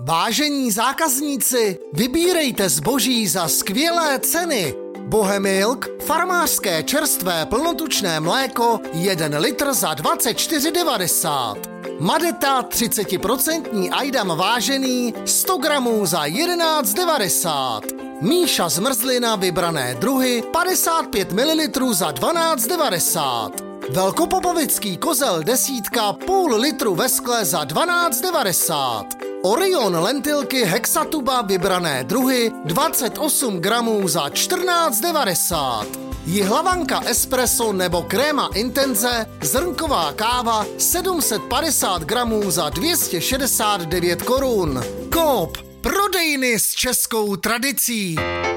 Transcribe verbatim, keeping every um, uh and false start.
Vážení zákazníci, vybírejte zboží za skvělé ceny. Bohemilk, farmářské čerstvé plnotučné mléko, jeden litr za dvacet čtyři devadesát. Madeta třicet procent Ajdam vážený, sto gramů za jedenáct devadesát. Míša zmrzlina vybrané druhy, padesát pět mililitrů za dvanáct devadesát. Velkopopovický kozel desítka, půl litru ve skle za dvanáct devadesát. Orion lentilky hexatuba vybrané druhy, dvacet osm gramů za čtrnáct devadesát. Jihlavanka espresso nebo kréma intenze, zrnková káva sedm set padesát gramů za dvě stě šedesát devět korun. Coop, prodejny s českou tradicí.